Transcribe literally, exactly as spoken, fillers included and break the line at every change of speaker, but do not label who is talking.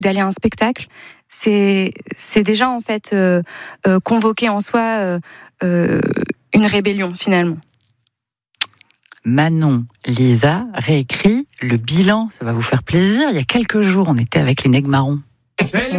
d'aller à un spectacle, c'est, c'est déjà en fait euh, euh, convoquer en soi euh, euh, une rébellion finalement.
Manon, Lisa réécrit le bilan, ça va vous faire plaisir. Il y a quelques jours, on était avec les Nègres Marrons.